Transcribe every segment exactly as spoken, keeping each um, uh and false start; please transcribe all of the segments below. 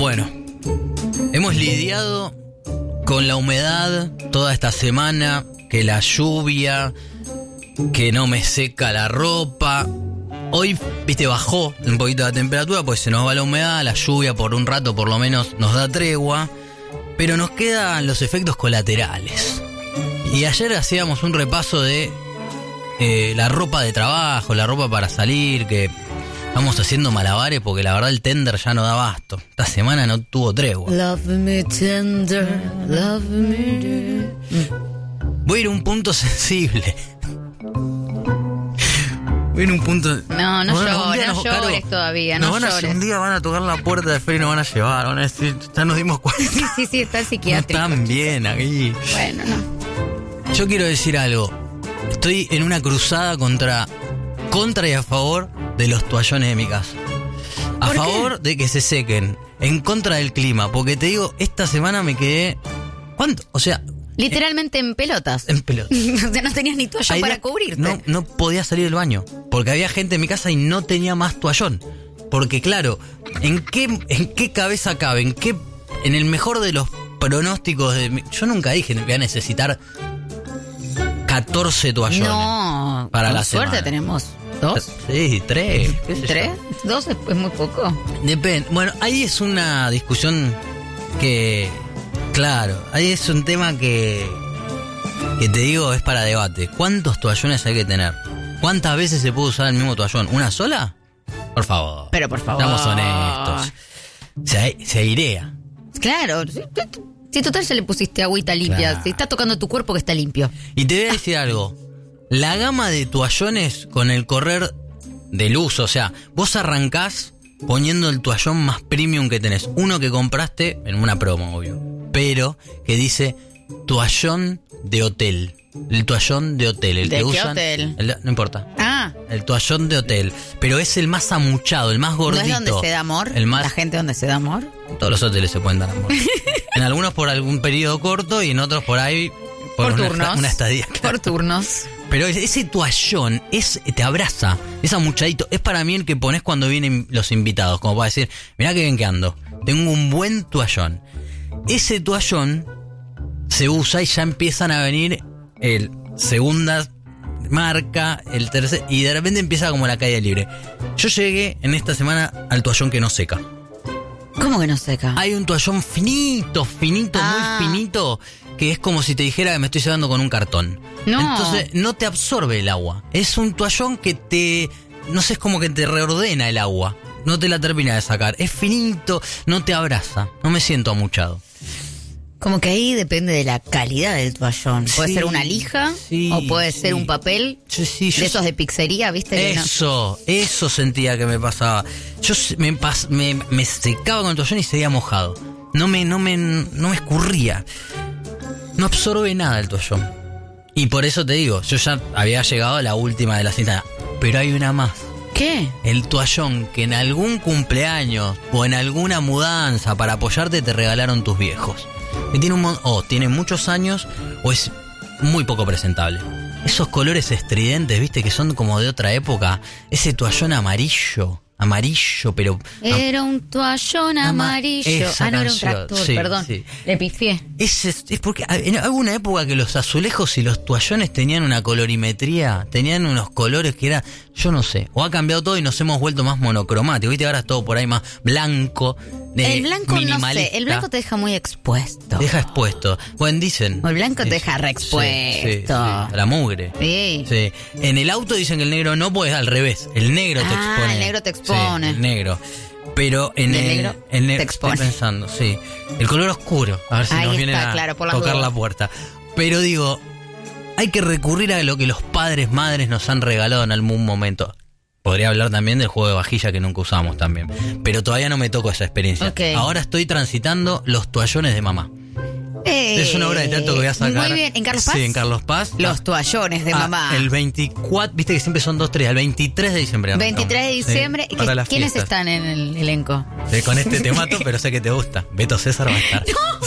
bueno, hemos lidiado con la humedad toda esta semana, que la lluvia, que no me seca la ropa. Hoy, viste, bajó un poquito la temperatura, pues se nos va la humedad, la lluvia por un rato por lo menos nos da tregua, pero nos quedan los efectos colaterales. Y ayer hacíamos un repaso de eh, la ropa de trabajo, la ropa para salir, que vamos haciendo malabares porque la verdad el tender ya no da abasto. Esta semana no tuvo tregua. Love me tender, love me. Voy a ir a un punto sensible. Voy a ir a un punto... No, no bueno, llores, no nos, llores Caro, todavía, nos no van a, llores. un día van a tocar la puerta de Fede y nos van a llevar, van a decir, ya nos dimos cuenta. Sí, sí, sí, está el psiquiátrico. No están bien aquí. Bueno, no. Yo quiero decir algo. Estoy en una cruzada contra, contra y a favor de los toallones de mi casa. A ¿Por favor qué? de que se sequen. En contra del clima. Porque te digo, esta semana me quedé... ¿Cuánto? O sea... Literalmente en pelotas. En pelotas. O sea, no tenías ni toalla Hay para días- cubrirte. No, no podía salir del baño. Porque había gente en mi casa y no tenía más toallón. Porque claro, ¿en qué, en qué cabeza cabe? ¿En qué, en el mejor de los pronósticos de mi- yo nunca dije que voy a necesitar catorce toallones. No, para con la suerte semana. tenemos dos. Sí, tres. qué sé yo. ¿Tres? ¿Dos es es muy poco? Depende. Bueno, ahí es una discusión que... Claro, ahí es un tema que... Que te digo, es para debate. ¿Cuántos toallones hay que tener? ¿Cuántas veces se puede usar el mismo toallón? ¿Una sola? Por favor. Pero por favor. Seamos honestos. Se, se airea. Claro. Si, si total ya le pusiste agüita limpia. Claro. Si está tocando tu cuerpo que está limpio. Y te voy a decir algo. La gama de toallones con el correr del uso, o sea, vos arrancás poniendo el toallón más premium que tenés. Uno que compraste en una promo, obvio. Pero que dice toallón de hotel. El toallón de hotel. El ¿De que qué usan, hotel? el- no importa. Ah, El toallón de hotel. Pero es el más amuchado, el más ¿no gordito. es donde se da amor? El más... ¿La gente donde se da amor? Todos los hoteles se pueden dar amor. En algunos por algún periodo corto y en otros por ahí... Por una, turnos. Una estadía. claro. Por turnos. Pero ese toallón es, te abraza, es amuchadito. Es para mí el que pones cuando vienen los invitados, como para decir, mirá que bien que ando, tengo un buen toallón. Ese toallón se usa y ya empiezan a venir el segunda marca, el tercer, y de repente empieza como la caída libre. Yo llegué en esta semana al toallón que no seca. ¿Cómo que no seca? Hay un toallón finito, finito, Ah. muy finito, que es como si te dijera que me estoy llevando con un cartón. No. Entonces no te absorbe el agua. Es un toallón que te... No sé, es como que te reordena el agua. No te la termina de sacar. Es finito, no te abraza. No me siento amuchado. Como que ahí depende de la calidad del toallón. Puede Sí, ser una lija sí, o puede sí. ser un papel Yo, sí, yo de esos de pizzería, ¿viste? Que no- Eso, eso sentía que me pasaba. Yo se- me, pas- me, me secaba con el toallón y seguía mojado. No me, no me, no me escurría. No absorbe nada el toallón. Y por eso te digo, yo ya había llegado a la última de la cinta. Pero hay una más. ¿Qué? El toallón que en algún cumpleaños o en alguna mudanza para apoyarte te regalaron tus viejos. Que tiene un mon- o tiene muchos años o es muy poco presentable. Esos colores estridentes, viste, que son como de otra época. Ese toallón amarillo, amarillo, pero... Era un toallón Ama- amarillo. esa Ah, no, era un canción, tractor, sí, perdón. sí. Le pifié. Es, es, es porque en alguna época que los azulejos y los toallones tenían una colorimetría, tenían unos colores que era, yo no sé, o ha cambiado todo y nos hemos vuelto más monocromáticos, viste, ahora es todo por ahí más blanco, de El blanco, no sé, minimalista. el blanco te deja muy expuesto. Te deja expuesto. Bueno, dicen. O el blanco te Sí, deja re sí, sí, expuesto. sí, la mugre. Sí. Sí. En el auto dicen que el negro no, pues al revés. El negro te Ah, expone. el negro te expone. Sí, el negro. Pero en El el, negro el ne- te expone. Estoy pensando, sí. El color oscuro. A ver si Ahí nos vienen está, a claro, por las tocar dudas. la puerta. Pero digo, hay que recurrir a lo que los padres, madres nos han regalado en algún momento. Podría hablar también del juego de vajilla que nunca usamos también. Pero todavía no me tocó esa experiencia. Ok. Ahora estoy transitando los toallones de mamá. Eh, Es una obra de teatro que voy a sacar. Muy bien. ¿En Carlos Paz? Sí, en Carlos Paz. Los Ah, toallones de ah, mamá. El veinticuatro, viste que siempre son dos, tres. El veintitrés de diciembre. veintitrés de Sí, diciembre. ¿Y para qué- las ¿Quiénes fiestas. están en el elenco? Sí, con este te mato, pero sé que te gusta. Beto César va a estar.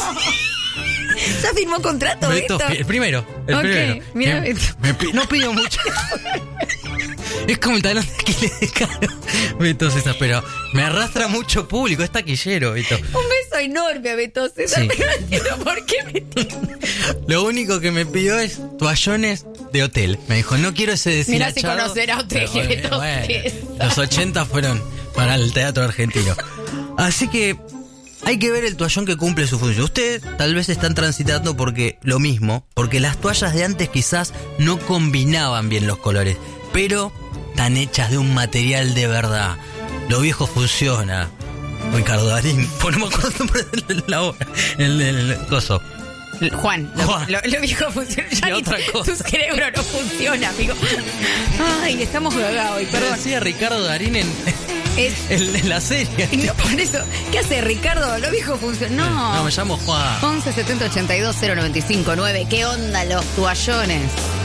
¿Ya firmó contrato, Beto, Beto? el primero. El Ok, primero. mira, Me- Beto. me pi- no pido mucho. Es como el talón de Aquiles de Caro. Beto César, pero me arrastra mucho público, es taquillero, Beto. Un beso enorme a Beto César, Sí. pero no entiendo por qué me... Lo único que me pidió es toallones de hotel. Me dijo, no quiero ese deshilachado. Mirá si conocerá hotel, Pero, Beto bueno, César. los ochenta fueron para el teatro argentino. Así que hay que ver el toallón que cumple su función. Ustedes tal vez están transitando porque lo mismo, porque las toallas de antes quizás no combinaban bien los colores, pero están hechas de un material de verdad. Lo viejo funciona. Ricardo Darín, pues no me acuerdo el nombre de la obra, el del coso. Juan, lo, Juan. lo, lo viejo funciona. Ya Y ni otra tu- cosa. Tu cerebro no funciona, amigo. Ay, estamos gagados hoy, Pero perdón. decía Ricardo Darín en, Es, en, en la serie. y no por eso. ¿Qué hace Ricardo? Lo viejo funciona. No. No, me llamo Juan. once setenta ochenta y dos cero noventa y cinco nueve. ¿Qué onda los toallones?